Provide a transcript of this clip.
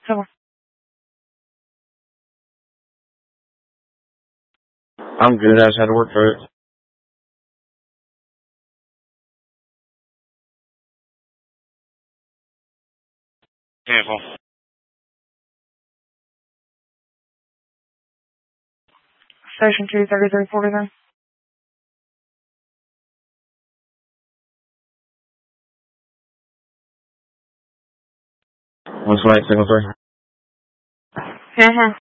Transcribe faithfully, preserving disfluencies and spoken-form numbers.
So, I'm good. I just had to work for it. Cancel. station two, thirty-three forty-three. One twenty-eight, signal three. Uh-huh.